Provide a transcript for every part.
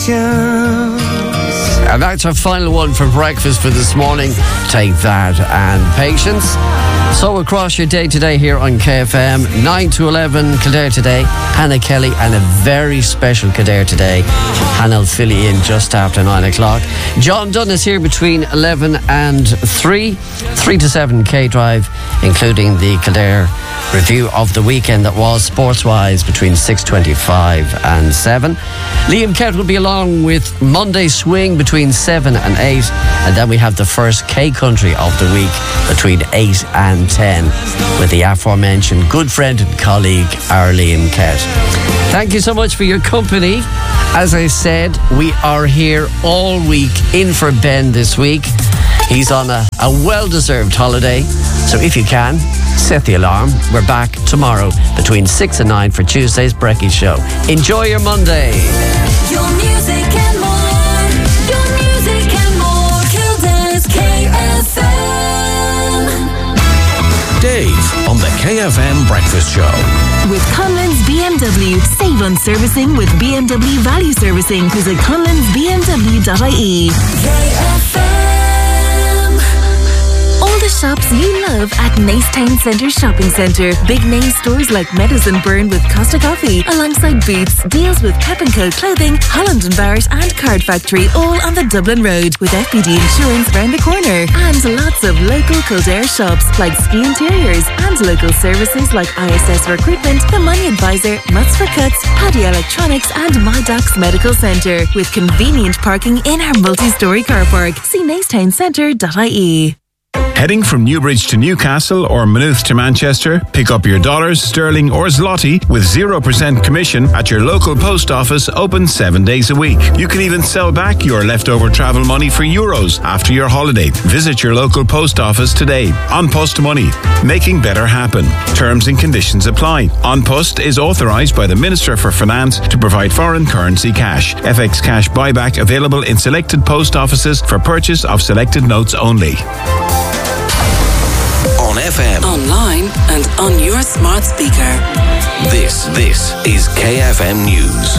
And that's our final one for breakfast for this morning. Take that and patience. So across your day today here on KFM, 9 to 11, Kildare today, Hannah Kelly, and a very special Kildare today. Hannah will fill you in just after 9 o'clock. John Dunn is here between 11 and 3 to 7 K Drive, including the Kildare review of the weekend that was sports-wise between 6:25 and 7. Liam Kent will be along with Monday Swing between 7 and 8, and then we have the first K-Country of the week between 8 and 10 with the aforementioned good friend and colleague, our Liam Kent. Thank you so much for your company. As I said, we are here all week in for Ben this week. He's on a well-deserved holiday, so if you can, set the alarm. We're back tomorrow between 6 and 9 for Tuesday's Brekkie Show. Enjoy your Monday. Your music and more. Your music and more. Kildare's KFM. Dave on the KFM Breakfast Show. With Conlon's BMW. Save on servicing with BMW Value Servicing. Visit conlonsbmw.ie. KFM. All the shops you love at Nacetown Centre Shopping Centre. Big name stores like Meadows and Byrne with Costa Coffee, alongside Boots, deals with Pep & Co Clothing, Holland & Barrett and Card Factory, all on the Dublin Road, with FBD Insurance round the corner. And lots of local Kildare shops like Ski Interiors, and local services like ISS Recruitment, The Money Advisor, Mutts for Cuts, Paddy Electronics and My Docs Medical Centre, with convenient parking in our multi-storey car park. See nacetowncentre.ie. Heading from Newbridge to Newcastle or Maynooth to Manchester, pick up your dollars, sterling or zloty with 0% commission at your local post office, open 7 days a week. You can even sell back your leftover travel money for euros after your holiday. Visit your local post office today. On Post Money, making better happen. Terms and conditions apply. On Post is authorised by the Minister for Finance to provide foreign currency cash. FX cash buyback available in selected post offices for purchase of selected notes only. On FM, Online and on your smart speaker. this is KFM News.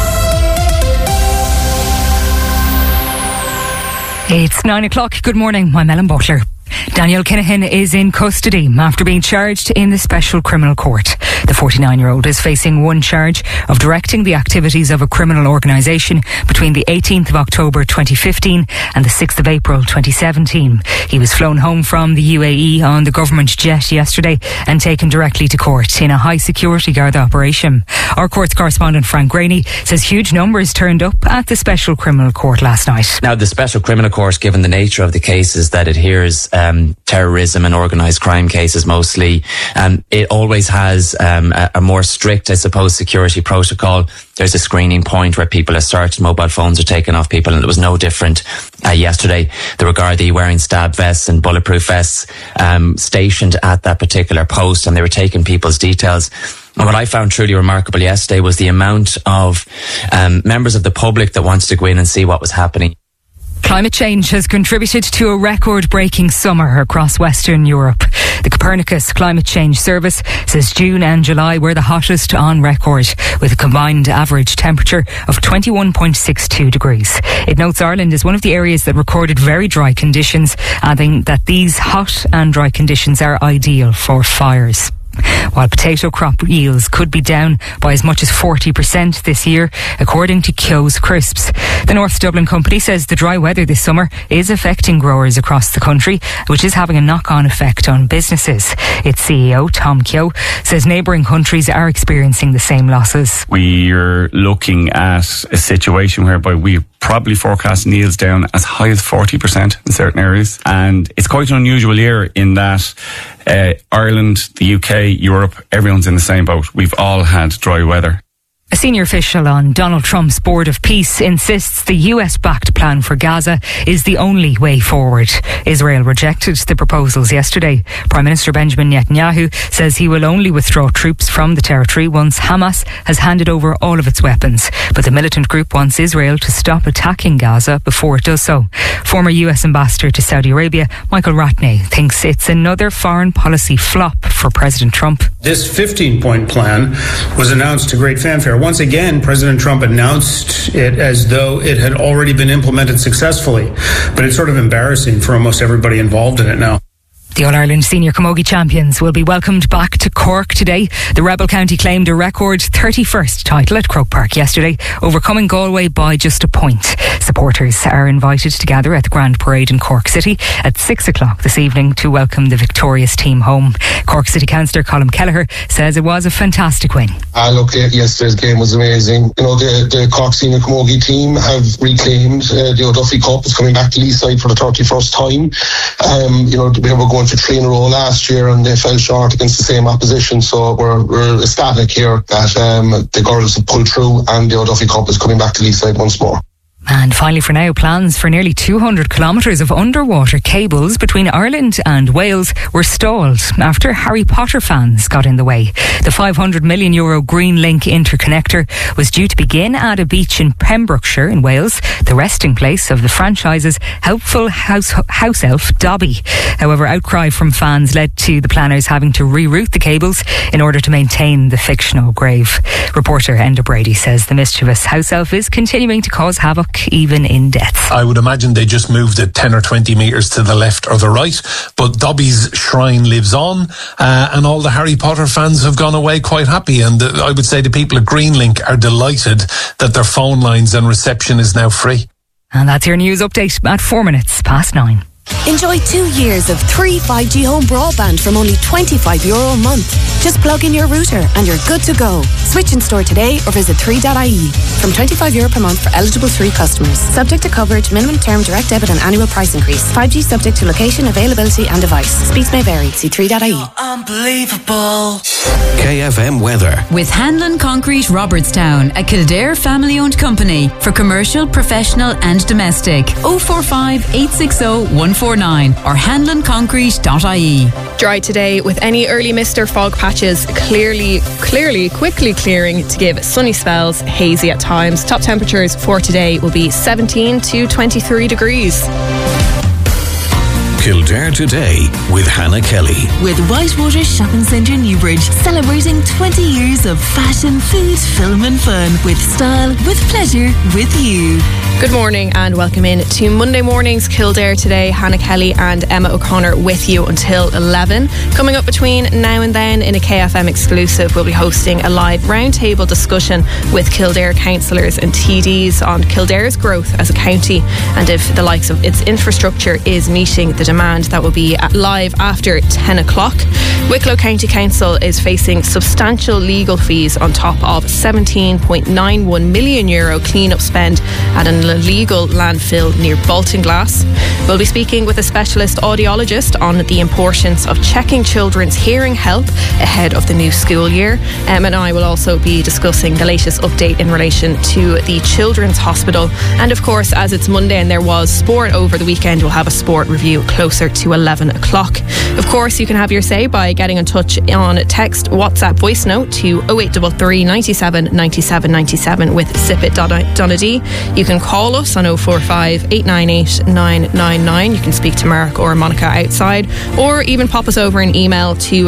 It's 9 o'clock. Good morning. I'm Ellen Butler. Daniel Kinahan is in custody after being charged in the Special Criminal Court. The 49-year-old is facing one charge of directing the activities of a criminal organisation between the 18th of October 2015 and the 6th of April 2017. He was flown home from the UAE on the government jet yesterday and taken directly to court in a high-security Garda operation. Our courts correspondent Frank Graney says huge numbers turned up at the Special Criminal Court last night. Now, the Special Criminal Court, given the nature of the cases that it hears, terrorism and organised crime cases mostly, it always has a more strict, I suppose, security protocol. There's a screening point where people are searched, mobile phones are taken off people, and it was no different yesterday. There were Gardaí wearing stab vests and bulletproof vests stationed at that particular post, and they were taking people's details. And what I found truly remarkable yesterday was the amount of members of the public that wanted to go in and see what was happening. Climate change has contributed to a record-breaking summer across Western Europe. The Copernicus Climate Change Service says June and July were the hottest on record, with a combined average temperature of 21.62 degrees. It notes Ireland is one of the areas that recorded very dry conditions, adding that these hot and dry conditions are ideal for fires. While potato crop yields could be down by as much as 40% this year, according to Kyo's Crisps. The North Dublin company says the dry weather this summer is affecting growers across the country, which is having a knock-on effect on businesses. Its CEO, Tom Kyo, says neighbouring countries are experiencing the same losses. We're looking at a situation whereby we probably forecasting yields down as high as 40% in certain areas. And it's quite an unusual year in that Ireland, the UK, Europe, everyone's in the same boat. We've all had dry weather. A senior official on Donald Trump's Board of Peace insists the US-backed plan for Gaza is the only way forward. Israel rejected the proposals yesterday. Prime Minister Benjamin Netanyahu says he will only withdraw troops from the territory once Hamas has handed over all of its weapons. But the militant group wants Israel to stop attacking Gaza before it does so. Former US Ambassador to Saudi Arabia, Michael Ratney, thinks it's another foreign policy flop for President Trump. This 15-point plan was announced to great fanfare. Once again, President Trump announced it as though it had already been implemented successfully. But it's sort of embarrassing for almost everybody involved in it now. The All-Ireland Senior Camogie champions will be welcomed back to Cork today. The Rebel County claimed a record 31st title at Croke Park yesterday, overcoming Galway by just a point. Supporters are invited to gather at the Grand Parade in Cork City at 6 o'clock this evening to welcome the victorious team home. Cork City Councillor Colm Kelleher says it was a fantastic win. Look, yesterday's game was amazing. You know, the Cork Senior Camogie team have reclaimed the O'Duffy Cup. It's coming back to Leeside for the 31st time. You know, we were going for 3 in a row last year and they fell short against the same opposition, so we're ecstatic here that the girls have pulled through and the O'Duffy Cup is coming back to Leeside once more. And finally for now, plans for nearly 200 kilometres of underwater cables between Ireland and Wales were stalled after Harry Potter fans got in the way. The €500 million Green Link interconnector was due to begin at a beach in Pembrokeshire in Wales, the resting place of the franchise's helpful house elf Dobby. However, outcry from fans led to the planners having to reroute the cables in order to maintain the fictional grave. Reporter Enda Brady says the mischievous house elf is continuing to cause havoc even in death. I would imagine they just moved it 10 or 20 metres to the left or the right, but Dobby's shrine lives on, and all the Harry Potter fans have gone away quite happy, and I would say the people at Greenlink are delighted that their phone lines and reception is now free. And that's your news update at 4 minutes past 9. Enjoy 2 years of 3 5G home broadband from only €25 a month. Just plug in your router and you're good to go. Switch in store today or visit 3.ie. From €25 per month for eligible 3 customers. Subject to coverage, minimum term, direct debit and annual price increase. 5G subject to location, availability and device. Speeds may vary. See 3.ie. Unbelievable. KFM weather. With Hanlon Concrete Robertstown, a Kildare family-owned company for commercial, professional and domestic. 045 860 149 or hanlonconcrete.ie. Dry today with any early mist or fog patches quickly clearing to give sunny spells, hazy at times. Top temperatures for today will be 17 to 23 degrees. Kildare Today with Hannah Kelly. With Whitewater Shopping Centre Newbridge, celebrating 20 years of fashion, food, film and fun. With style, with pleasure, with you. Good morning and welcome in to Monday Morning's Kildare Today. Hannah Kelly and Emma O'Connor with you until 11. Coming up between now and then in a KFM exclusive, we'll be hosting a live roundtable discussion with Kildare councillors and TDs on Kildare's growth as a county and if the likes of its infrastructure is meeting the demand. That will be live after 10 o'clock. Wicklow County Council is facing substantial legal fees on top of €17.91 million clean-up spend at an illegal landfill near Baltinglass. We'll be speaking with a specialist audiologist on the importance of checking children's hearing health ahead of the new school year. Em and I will also be discussing the latest update in relation to the Children's Hospital. And of course, as it's Monday and there was sport over the weekend, we'll have a sport review closer to 11 o'clock. Of course, you can have your say by getting in touch on text, WhatsApp, voice note to 0833 97 97 97 with Sipit Donadee. You can call us on 045 898 999. You can speak to Mark or Monica outside, or even pop us over an email to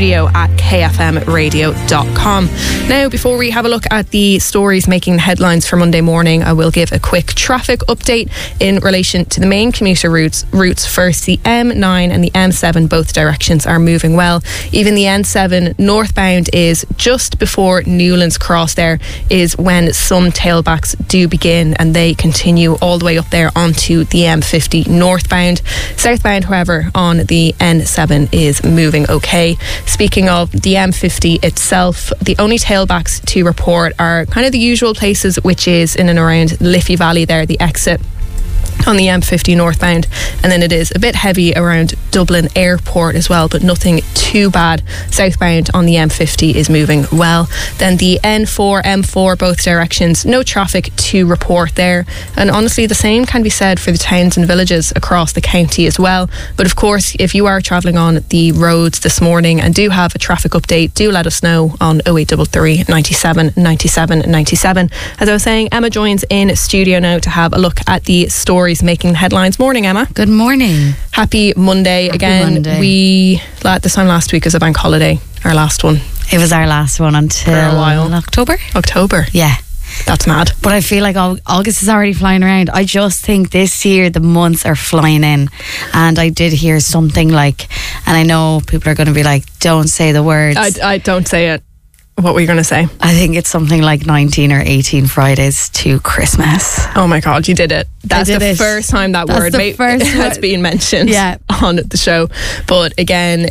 studio@kfmradio.com. Now, before we have a look at the stories making the headlines for Monday morning, I will give a quick traffic update in relation to the main commuter routes. First, the M9 and the M7, both directions are moving well. Even the N7 northbound is just before Newlands Cross. There is when some tailbacks do begin, and they continue all the way up there onto the M50 northbound. Southbound, however, on the N7 is moving okay. Speaking of the M50 itself, the only tailbacks to report are kind of the usual places, which is in and around Liffey Valley there, the exit on the M50 northbound, and then it is a bit heavy around Dublin Airport as well, but nothing too bad. Southbound on the M50 is moving well. Then the N4, M4, both directions, no traffic to report there, and honestly the same can be said for the towns and villages across the county as well. But of course, if you are travelling on the roads this morning and do have a traffic update, do let us know on 0833 97 97 97. As I was saying, Emma joins in studio now to have a look at the stories making headlines. Morning, Emma. Good morning. Happy Monday. Happy again. Monday. This time last week was a bank holiday, our last one. It was our last one until For a while. October. Yeah. That's mad. But I feel like August is already flying around. I just think this year the months are flying in. And I did hear something like, and I know people are going to be like, don't say the words. I don't say it. What were you going to say? I think it's something like 19 or 18 Fridays to Christmas. Oh my God, you did it. That's did the it. first time that That's word the first has word. been mentioned Yeah. on the show. But again,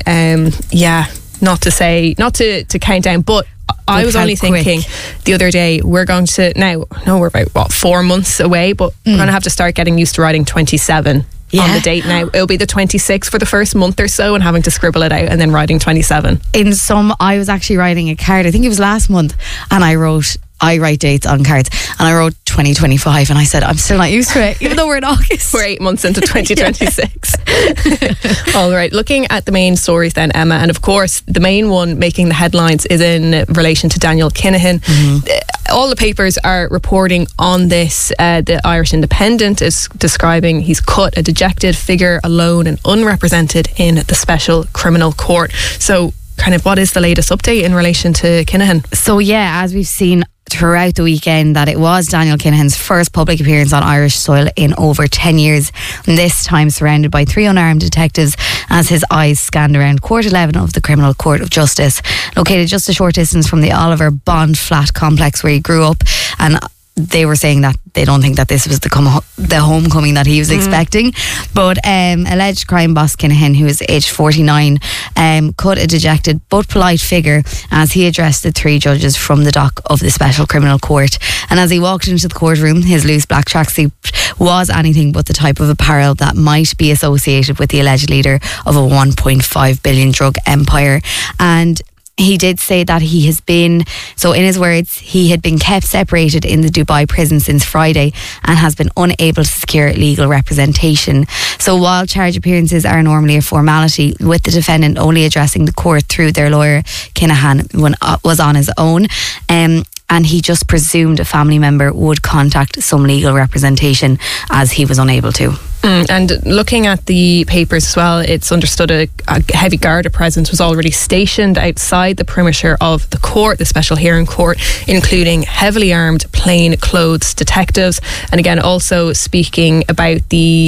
not to count down, but I was how only thinking the other day, we're going to, we're about 4 months away, but we're going to have to start getting used to writing 27 on the date now. It'll be the 26th for the first month or so and having to scribble it out and then writing 27. I was actually writing a card, I think it was last month, and I write dates on cards, and I wrote 2025, and I said I'm still not used to it, even though we're in August. We're 8 months into 2026. All right, looking at the main stories then, Emma, and of course the main one making the headlines is in relation to Daniel Kinahan. All the papers are reporting on this. The Irish Independent is describing he's cut a dejected figure, alone and unrepresented in the Special Criminal Court. So kind of what is the latest update in relation to Kinahan? So yeah, as we've seen throughout the weekend, that it was Daniel Kinahan's first public appearance on Irish soil in over 10 years, and this time surrounded by 3 unarmed detectives as his eyes scanned around Court 11 of the Criminal Court of Justice, located just a short distance from the Oliver Bond flat complex where he grew up. And they were saying that they don't think that this was the homecoming that he was expecting. But alleged crime boss Kinahan, who is aged 49, cut a dejected but polite figure as he addressed the 3 judges from the dock of the Special Criminal Court. And as he walked into the courtroom, his loose black tracksuit was anything but the type of apparel that might be associated with the alleged leader of a 1.5 billion drug empire. And he did say that he has been, so in his words, he had been kept separated in the Dubai prison since Friday and has been unable to secure legal representation. So while charge appearances are normally a formality, with the defendant only addressing the court through their lawyer, Kinahan was on his own. And he just presumed a family member would contact some legal representation as he was unable to. And looking at the papers as well, it's understood a heavy Garda presence was already stationed outside the perimeter of the court, the special hearing court, including heavily armed plain clothes detectives. And again, also speaking about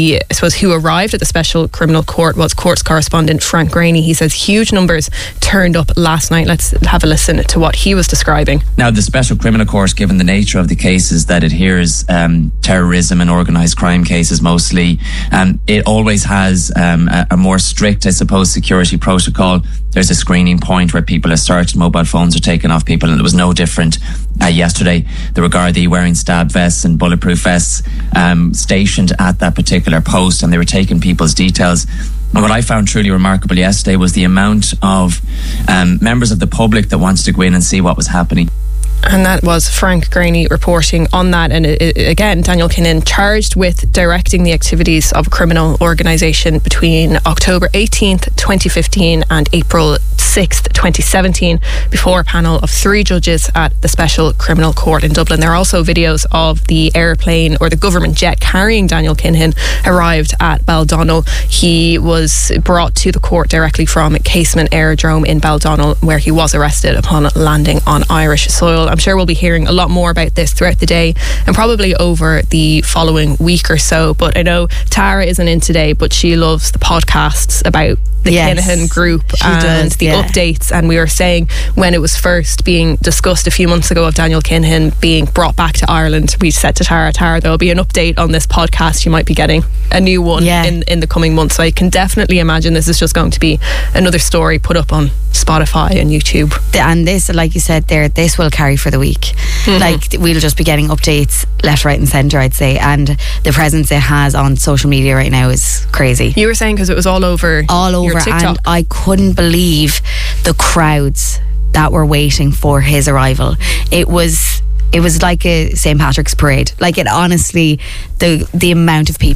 who arrived at the special criminal court was courts correspondent Frank Graney. He says huge numbers turned up last night. Let's have a listen to what he was describing. Now, the special criminal court, given the nature of the cases that it hears, terrorism and organised crime cases mostly, it always has a more strict, I suppose, security protocol. There's a screening point where people are searched, mobile phones are taken off people, and it was no different yesterday. There were Gardaí wearing stab vests and bulletproof vests stationed at that particular post, and they were taking people's details. And what I found truly remarkable yesterday was the amount of members of the public that wanted to go in and see what was happening. And that was Frank Graney reporting on that. And again, Daniel Kinahan charged with directing the activities of a criminal organisation between October 18th, 2015 and April 6th, 2017, before a panel of 3 judges at the Special Criminal Court in Dublin. There are also videos of the airplane or the government jet carrying Daniel Kinahan arrived at Baldonnel. He was brought to the court directly from Casement Aerodrome in Baldonnel, where he was arrested upon landing on Irish soil. I'm sure we'll be hearing a lot more about this throughout the day and probably over the following week or so. But I know Tara isn't in today, but she loves the podcasts about the Kinahan group and the updates. And we were saying when it was first being discussed a few months ago of Daniel Kinahan being brought back to Ireland, we said to Tara, there'll be an update on this podcast. You might be getting a new one in the coming months. So I can definitely imagine this is just going to be another story put up on Spotify and YouTube. And this, like you said there, this will carry for the week. Like, we'll just be getting updates left, right and centre, I'd say. And the presence it has on social media right now is crazy. You were saying because it was all over your TikTok. And I couldn't believe the crowds that were waiting for his arrival. It was like a St. Patrick's parade. Like, it honestly, the amount of people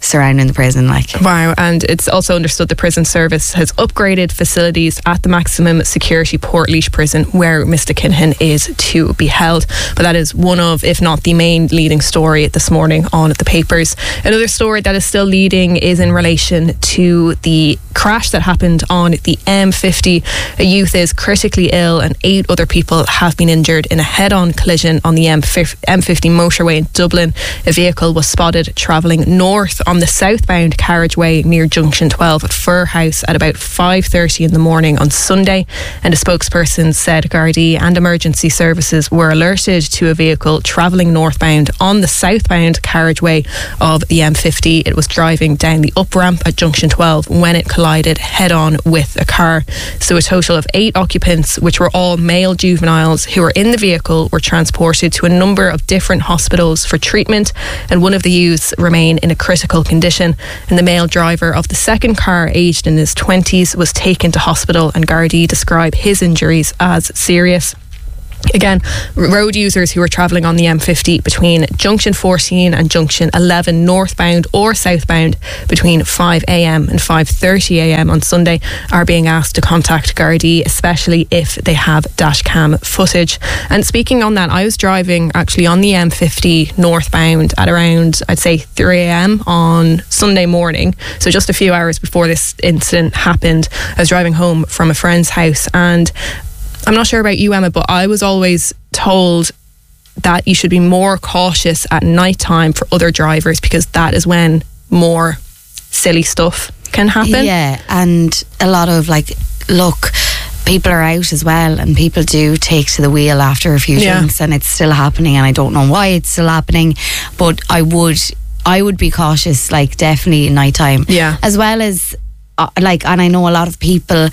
surrounding the prison. Wow. And it's also understood the prison service has upgraded facilities at the maximum security Portlaoise prison where Mr. Kinahan is to be held. But that is one of, if not the main leading story this morning on the papers. Another story that is still leading is in relation to the crash that happened on the M50. A youth is critically ill and 8 other people have been injured in a head-on collision on the M50 motorway in Dublin. A vehicle was spotted travelling north on the southbound carriageway near Junction 12 at Fir House at about 5:30 in the morning on Sunday, and a spokesperson said Gardaí and emergency services were alerted to a vehicle travelling northbound on the southbound carriageway of the M50. It was driving down the up-ramp at Junction 12 when it collided head-on with a car. So a total of 8 occupants, which were all male juveniles who were in the vehicle, were transported to a number of different hospitals for treatment, and one of the youths remain in a critical condition. And the male driver of the second car, aged in his 20s, was taken to hospital, and Gardaí describe his injuries as serious. Again, road users who were travelling on the M50 between Junction 14 and Junction 11 northbound or southbound between 5 a.m. and 5:30 a.m. on Sunday are being asked to contact Gardaí, especially if they have dashcam footage. And speaking on that, I was driving actually on the M50 northbound at around, I'd say, 3 a.m. on Sunday morning. So just a few hours before this incident happened, I was driving home from a friend's house, and I'm not sure about you, Emma, but I was always told that you should be more cautious at night time for other drivers because that is when more silly stuff can happen. Yeah, and a lot of look, people are out as well, and people do take to the wheel after a few drinks, and it's still happening, and I don't know why it's still happening, but I would be cautious, definitely at night time. Yeah. As well as and I know a lot of people,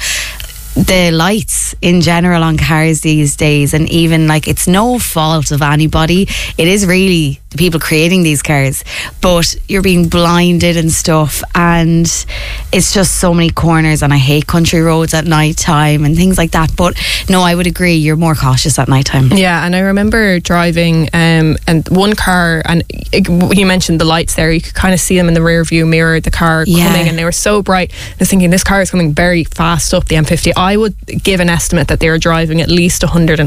the lights in general on cars these days, and even it's no fault of anybody, it is really the people creating these cars, but you're being blinded and stuff, and it's just so many corners, and I hate country roads at night time and things like that. But no, I would agree, you're more cautious at night time. Yeah, and I remember driving and one car, and you mentioned the lights there, you could kind of see them in the rear view mirror, the car coming, and they were so bright. I was thinking, this car is coming very fast up the M50. I would give an estimate that they were driving at least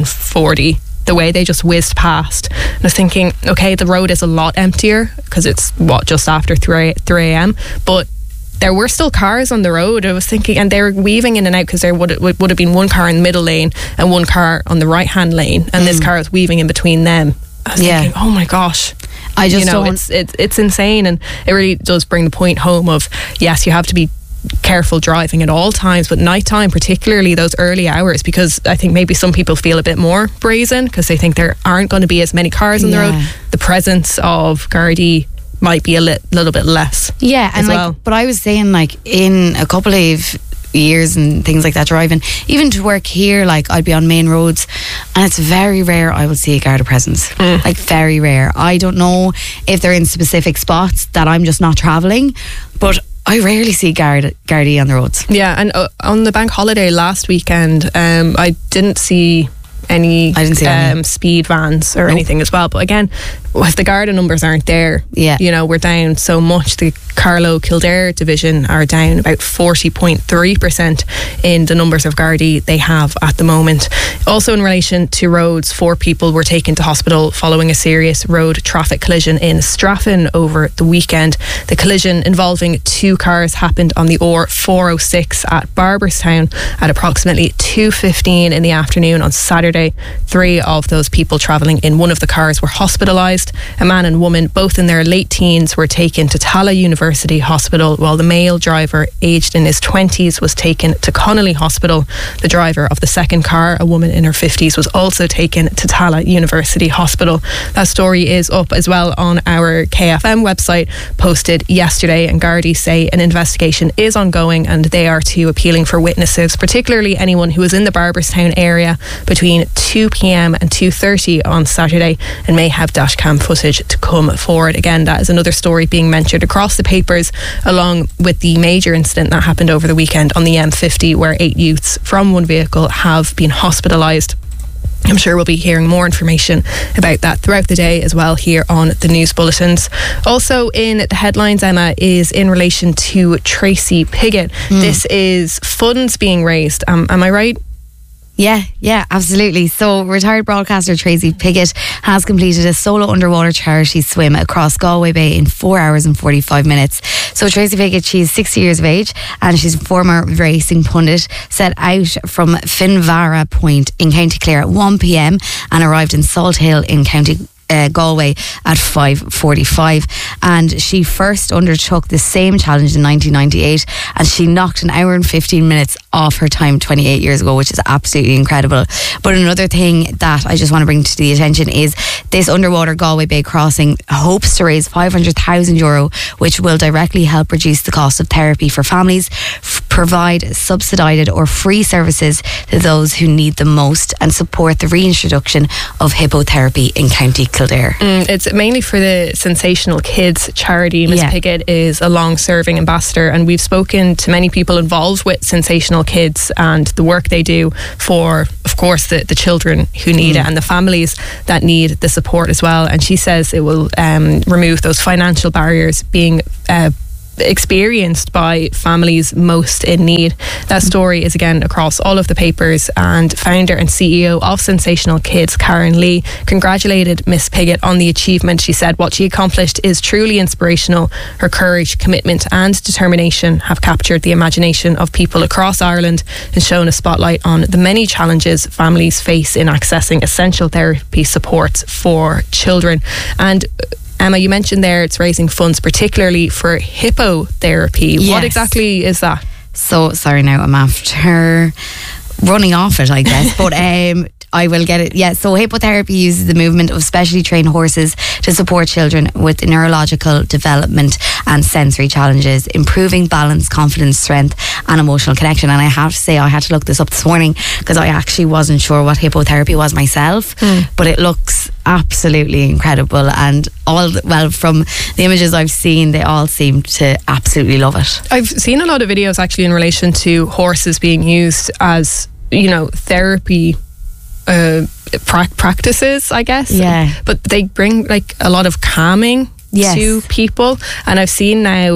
140 the way they just whizzed past. And I was thinking, okay, the road is a lot emptier because it's just after 3 a.m, but there were still cars on the road. I was thinking, and they were weaving in and out because there would have been one car in the middle lane and one car on the right hand lane, and this car was weaving in between them. I was thinking, oh my gosh, I just it's insane. And it really does bring the point home of, yes, you have to be careful driving at all times, but nighttime, particularly those early hours, because I think maybe some people feel a bit more brazen because they think there aren't going to be as many cars on the road. The presence of Gardaí might be a little bit less. Yeah, and but I was saying, in a couple of years and things like that, driving even to work here, I'd be on main roads, and it's very rare I will see a Garda presence. Very rare. I don't know if they're in specific spots that I'm just not travelling, but I rarely see Gardaí on the roads. Yeah, and on the bank holiday last weekend, I didn't see any speed vans or anything as well. But again, if the Garda numbers aren't there, we're down so much. The Carlow Kildare division are down about 40.3% in the numbers of Gardaí they have at the moment. Also in relation to roads, 4 people were taken to hospital following a serious road traffic collision in Straffan over the weekend. The collision involving 2 cars happened on the R406 at Barberstown at approximately 2:15 in the afternoon on Saturday. 3 of those people travelling in one of the cars were hospitalised. A man and woman, both in their late teens, were taken to Tala University Hospital, while the male driver, aged in his 20s, was taken to Connolly Hospital. The driver of the second car, a woman in her 50s, was also taken to Tala University Hospital. That story is up as well on our KFM website, posted yesterday, and Gardaí say an investigation is ongoing and they are too appealing for witnesses, particularly anyone who was in the Barberstown area between 2 p.m. and 2:30 on Saturday and may have dashcam footage to come forward. Again, that is another story being mentioned across the papers, along with the major incident that happened over the weekend on the M50 where 8 youths from one vehicle have been hospitalised. I'm sure we'll be hearing more information about that throughout the day as well here on the news bulletins. Also in the headlines, Emma, is in relation to Tracy Piggott. This is funds being raised. Am I right? Yeah, absolutely. So retired broadcaster Tracy Piggott has completed a solo underwater charity swim across Galway Bay in 4 hours and 45 minutes. So Tracy Piggott, she's 60 years of age and she's a former racing pundit, set out from Finvara Point in County Clare at 1 p.m. and arrived in Salt Hill in County Galway at 5:45, and she first undertook the same challenge in 1998 and she knocked an hour and 15 minutes off her time 28 years ago, which is absolutely incredible. But another thing that I just want to bring to the attention is this underwater Galway Bay crossing hopes to raise €500,000, which will directly help reduce the cost of therapy for families, provide subsidised or free services to those who need them most, and support the reintroduction of hippotherapy in County Kildare. It's mainly for the Sensational Kids charity. Miss Piggott is a long-serving ambassador, and we've spoken to many people involved with Sensational Kids and the work they do for, of course, the children who need it and the families that need the support as well. And she says it will remove those financial barriers being experienced by families most in need. That story is again across all of the papers, and founder and CEO of Sensational Kids, Karen Lee, congratulated Miss Piggott on the achievement. She said what she accomplished is truly inspirational. Her courage, commitment and determination have captured the imagination of people across Ireland and shown a spotlight on the many challenges families face in accessing essential therapy supports for children. And Emma, you mentioned there it's raising funds particularly for hippotherapy. Yes. What exactly is that? So, sorry now, I'm after running off it, I guess. But I will get it. Yeah, so hippotherapy uses the movement of specially trained horses to support children with neurological development and sensory challenges, improving balance, confidence, strength and emotional connection. And I have to say, I had to look this up this morning because I actually wasn't sure what hippotherapy was myself, but it looks absolutely incredible, and from the images I've seen, they all seem to absolutely love it. I've seen a lot of videos actually in relation to horses being used as, therapy practices, I guess. Yeah. But they bring like a lot of calming to people, and I've seen now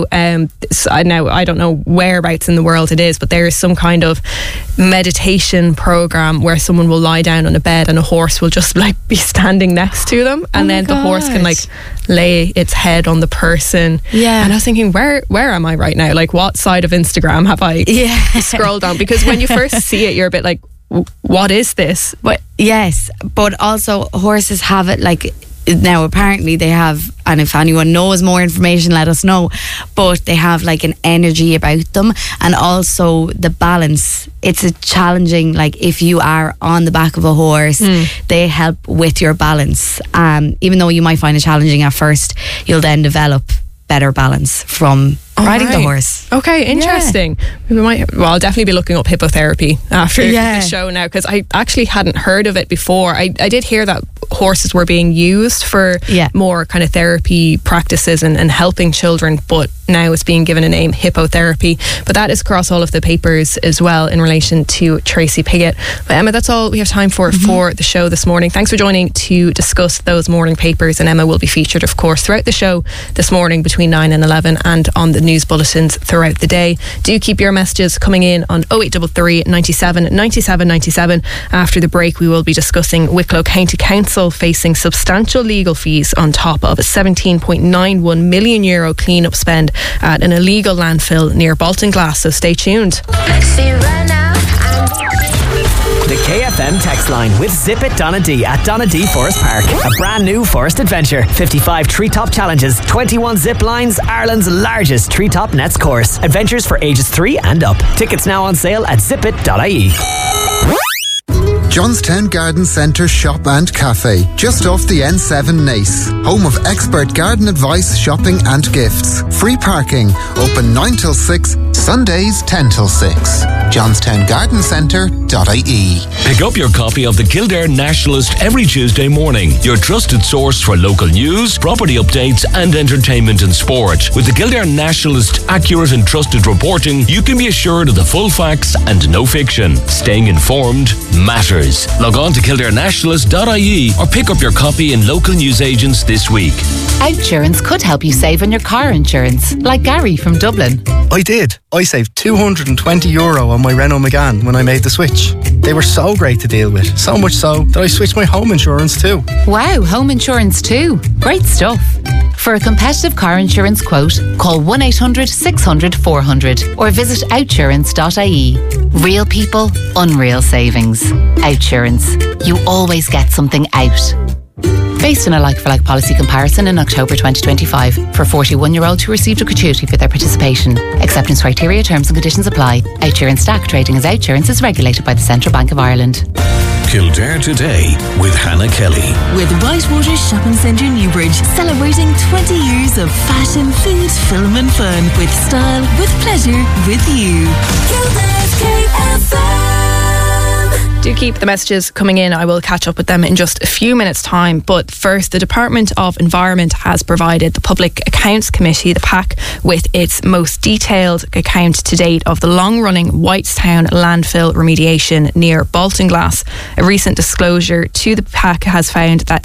I don't know whereabouts in the world it is, but there is some kind of meditation program where someone will lie down on a bed and a horse will just like be standing next to them, and then the horse can like lay its head on the person. And I was thinking, where am I right now? Like, what side of Instagram have I scrolled on? Because when you first see it, you're a bit like, what is this? But yes, but also horses have it like, now apparently they have, and if anyone knows more information, let us know, but they have like an energy about them, and also the balance. It's a challenging, like if you are on the back of a horse, they help with your balance. Even though you might find it challenging at first, you'll then develop better balance from riding the horse. Okay, interesting. I'll definitely be looking up hippotherapy after the show now, because I actually hadn't heard of it before. I did hear that horses were being used for more kind of therapy practices and helping children, but now it's being given a name, hippotherapy. But that is across all of the papers as well in relation to Tracy Piggott. But Emma, that's all we have time for the show this morning. Thanks for joining to discuss those morning papers, and Emma will be featured, of course, throughout the show this morning between 9 and 11 and on the news bulletins throughout the day. Do keep your messages coming in on 0833 97 97 97. After the break, we will be discussing Wicklow County Council facing substantial legal fees on top of a €17.91 million clean-up spend at an illegal landfill near Baltinglass, so stay tuned. The KFM text line with Zip It Donna D at Donna D Forest Park. A brand new forest adventure. 55 treetop challenges, 21 zip lines, Ireland's largest treetop nets course. Adventures for ages 3 and up. Tickets now on sale at zipit.ie. Johnstown Garden Centre Shop and Cafe, just off the N7 Nace. Home of expert garden advice, shopping and gifts. Free parking. Open 9 till 6, Sundays 10 till 6. JohnstownGardenCentre.ie. Pick up your copy of the Kildare Nationalist every Tuesday morning. Your trusted source for local news, property updates and entertainment and sport. With the Kildare Nationalist accurate and trusted reporting, you can be assured of the full facts and no fiction. Staying informed matters. Log on to KildareNationalist.ie or pick up your copy in local newsagents this week. Outsurance could help you save on your car insurance, like Gary from Dublin. I did. I saved €220 on my Renault Megane when I made the switch. They were so great to deal with, so much so that I switched my home insurance too. Wow, home insurance too. Great stuff. For a competitive car insurance quote, call 1-800-600-400 or visit outsurance.ie. Real people, unreal savings. Outsurance. You always get something out. Based on a like-for-like policy comparison in October 2025 for 41-year-olds who received a gratuity for their participation. Acceptance criteria, terms and conditions apply. Outsurance Stack trading as Outsurance is regulated by the Central Bank of Ireland. Kildare Today with Hannah Kelly. With Whitewater Shopping Centre Newbridge, celebrating 20 years of fashion, food, film and fun. With style, with pleasure, with you. Kildare's KFM. Do keep the messages coming in. I will catch up with them in just a few minutes' time. But first, the Department of Environment has provided the Public Accounts Committee, the PAC, with its most detailed account to date of the long-running Whitestown landfill remediation near Baltinglass. A recent disclosure to the PAC has found that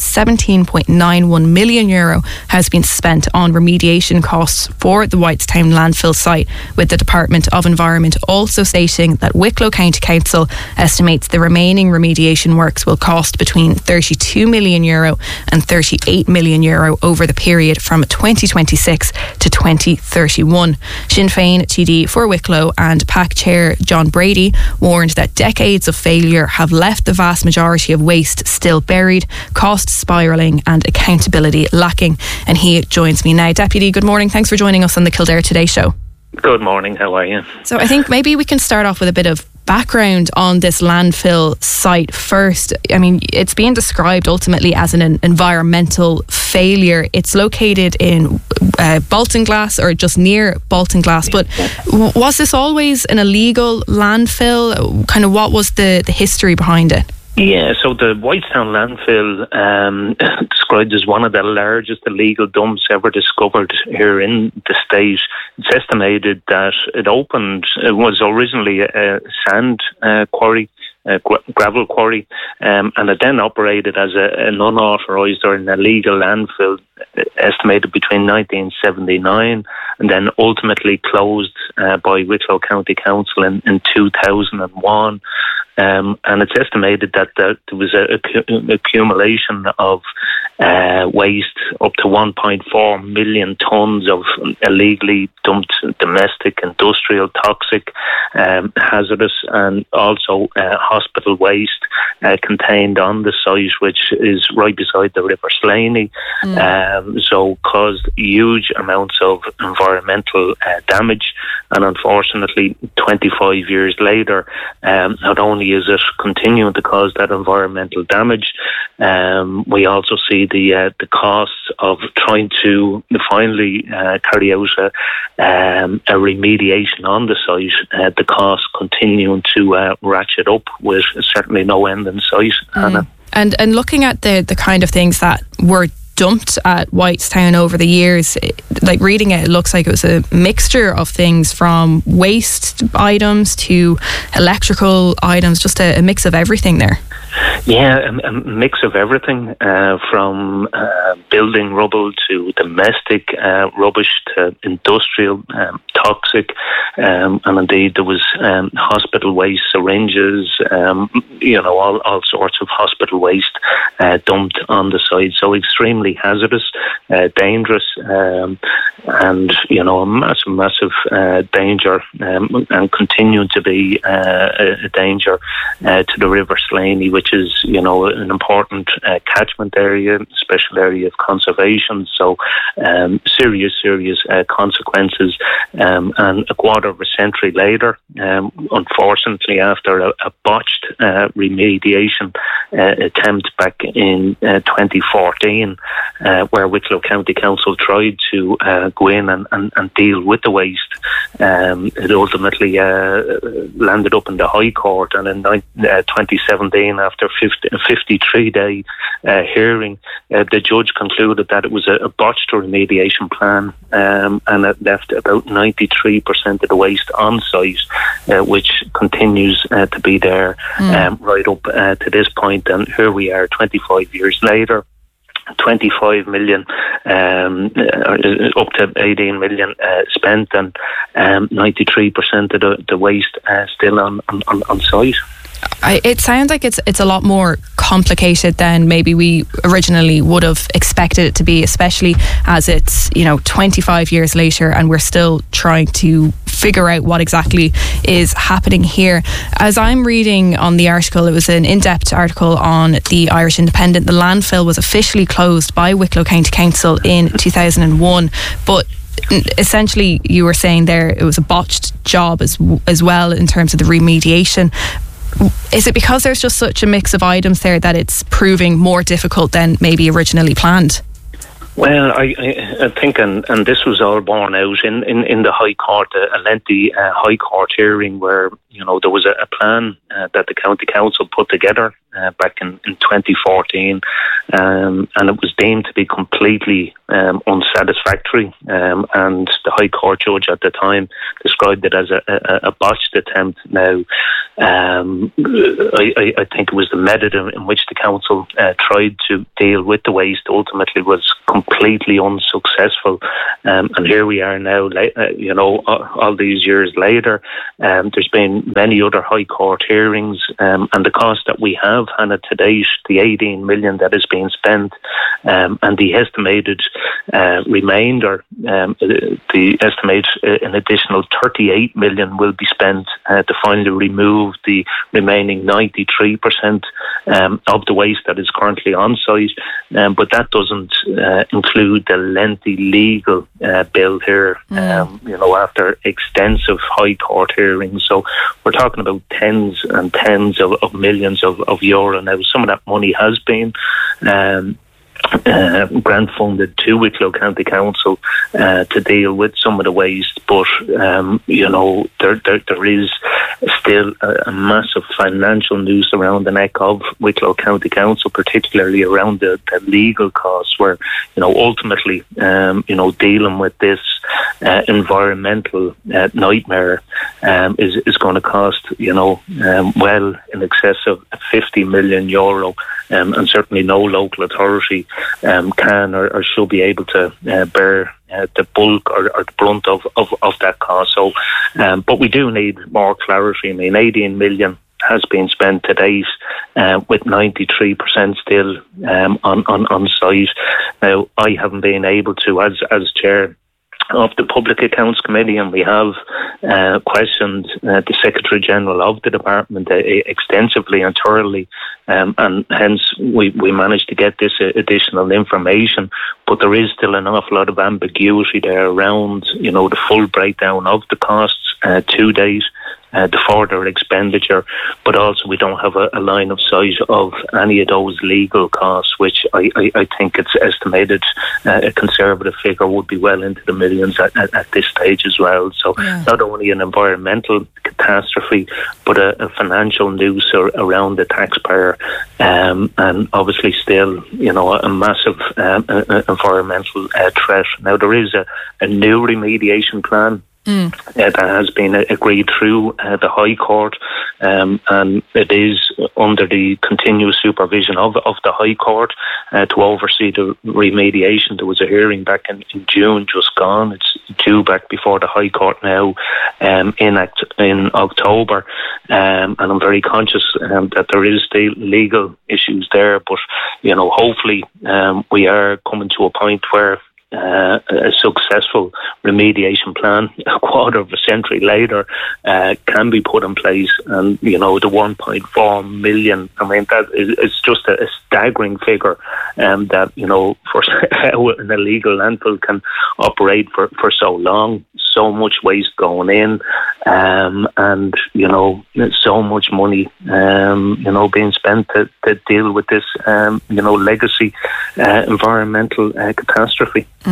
€17.91 million has been spent on remediation costs for the Whitestown landfill site, with the Department of Environment also stating that Wicklow County Council estimates the remaining remediation works will cost between €32 million and €38 million over the period from 2026 to 2031. Sinn Féin TD for Wicklow and PAC Chair John Brady warned that decades of failure have left the vast majority of waste still buried, costs spiralling and accountability lacking. And he joins me now. Deputy, good morning. Thanks for joining us on the Kildare Today show. Good morning, how are you? So I think maybe we can start off with a bit of background on this landfill site first. I mean, it's being described ultimately as an environmental failure. It's located in Baltinglass, or just near Baltinglass, but was this always an illegal landfill? Kind of what was the history behind it? Yeah, so the Whitestown landfill, described as one of the largest illegal dumps ever discovered here in the state. It's estimated that it was originally a sand quarry, gravel quarry, and it then operated as an unauthorised or an illegal landfill, estimated between 1979 and then ultimately closed by Wicklow County Council in 2001. And it's estimated that there was an accumulation of waste up to 1.4 million tonnes of illegally dumped domestic, industrial, toxic, hazardous and also hospital waste contained on the site, which is right beside the River Slaney. So caused huge amounts of environmental damage, and unfortunately 25 years later, not only is it continuing to cause that environmental damage, we also see the costs of trying to finally carry out a remediation on the site, the costs continuing to ratchet up with certainly no end in sight. Anna. And looking at the kind of things that were dumped at Whitestown over the years, like reading it, it looks like it was a mixture of things, from waste items to electrical items, just a mix of everything there. Yeah, a mix of everything, from building rubble to domestic rubbish to industrial, toxic, and indeed there was hospital waste, syringes, all sorts of hospital waste dumped on the site. So extremely hazardous, dangerous, and a massive danger, and continuing to be a danger to the River Slaney, which is an important catchment area, special area of conservation. So serious consequences, and a quarter of a century later, unfortunately after a botched remediation attempt back in 2014, where Wicklow County Council tried to go in and deal with the waste. It ultimately landed up in the High Court, and in 2017, after a 53-day hearing, the judge concluded that it was a botched remediation plan, and it left about 93% of the waste on site, which continues to be there right up to this point. And here we are 25 years later, 25 million up to 18 million spent, and 93% of the waste still on site. It sounds like it's a lot more complicated than maybe we originally would have expected it to be, especially as it's 25 years later and we're still trying to figure out what exactly is happening here. As I'm reading on the article, it was an in-depth article on the Irish Independent. The landfill was officially closed by Wicklow County Council in 2001, but essentially you were saying there it was a botched job as well in terms of the remediation. Is it because there's just such a mix of items there that it's proving more difficult than maybe originally planned? Well, I think, and this was all borne out in the High Court, a lengthy High Court hearing where, there was a plan that the County Council put together back in 2014, and it was deemed to be completely unsatisfactory, and the High Court judge at the time described it as a botched attempt. Now, I think it was the method in which the Council tried to deal with the waste ultimately was completely unsuccessful, and here we are now, all these years later. There's been many other High Court hearings, and the cost that we have had to date, the 18 million that is being spent, and the estimated remainder, the estimate an additional 38 million will be spent to finally remove the remaining 93% of the waste that is currently on site, but that doesn't include the lengthy legal bill here, after extensive High Court hearings. So we're talking about tens and tens of millions of euro. Now, some of that money has been grant funded to Wicklow County Council to deal with some of the waste, but there is still a massive financial noose around the neck of Wicklow County Council, particularly around the legal costs, where ultimately dealing with this environmental nightmare is going to cost well in excess of 50 million euro, and certainly no local authority can or should be able to bear the bulk or the brunt of that cost. So, but we do need more clarity. I mean, 18 million has been spent to date, with 93% still on site. Now, I haven't been able to, as chair of the Public Accounts Committee, and we have questioned the Secretary General of the Department extensively and thoroughly, and hence we managed to get this additional information, but there is still an awful lot of ambiguity there around the full breakdown of the costs to date, the further expenditure, but also we don't have a line of sight of any of those legal costs, which I think it's estimated a conservative figure would be well into the millions at this stage as well. So not only an environmental catastrophe, but a financial noose around the taxpayer, and obviously still a massive environmental threat. Now, there is a new remediation plan that has been agreed through the High Court, and it is under the continuous supervision of the High Court to oversee the remediation. There was a hearing back in June just gone. It's due back before the High Court now in October, and I'm very conscious that there is still legal issues there, but hopefully we are coming to a point where a successful remediation plan a quarter of a century later can be put in place, and the 1.4 million, I mean, that is just a staggering figure, that for how an illegal landfill can operate for so long, so much waste going in, and so much money being spent to deal with this legacy environmental catastrophe.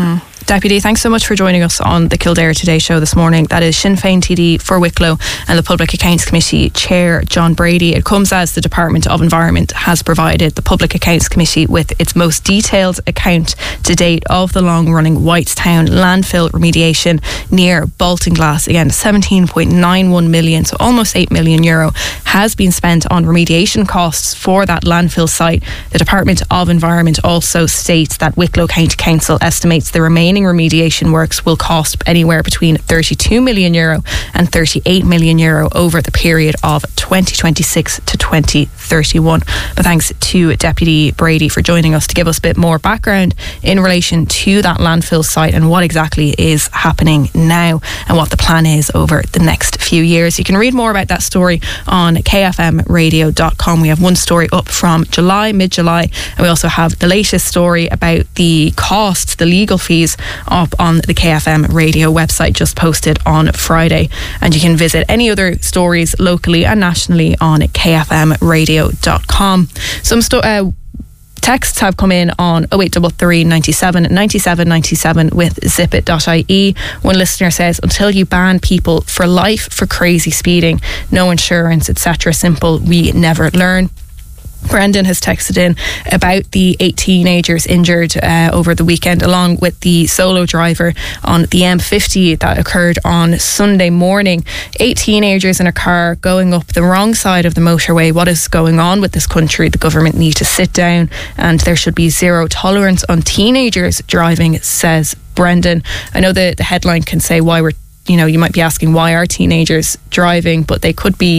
Deputy, thanks so much for joining us on the Kildare Today show this morning. That is Sinn Féin TD for Wicklow and the Public Accounts Committee Chair John Brady. It comes as the Department of Environment has provided the Public Accounts Committee with its most detailed account to date of the long-running Whitestown landfill remediation near Baltinglass. Again, 17.91 million, so almost €8 million has been spent on remediation costs for that landfill site. The Department of Environment also states that Wicklow County Council estimates the remaining remediation works will cost anywhere between €32 million and €38 million over the period of 2026 to 2031. But thanks to Deputy Brady for joining us to give us a bit more background in relation to that landfill site and what exactly is happening now and what the plan is over the next few years. You can read more about that story on kfmradio.com. We have one story up from mid-July, and we also have the latest story about the costs, the legal fees, up on the KFM radio website, just posted on Friday. And you can visit any other stories locally and nationally on kfmradio.com. Some texts have come in on 0833 97 97 97 with zippit.ie. One listener says, until you ban people for life for crazy speeding, no insurance, etc. Simple, we never learn. Brendan has texted in about the 8 teenagers injured over the weekend, along with the solo driver on the M50 that occurred on Sunday morning. 8 teenagers in a car going up the wrong side of the motorway. What is going on with this country? The government need to sit down, and there should be zero tolerance on teenagers driving, says Brendan. I know the headline can say why we're, you might be asking why are teenagers driving, but they could be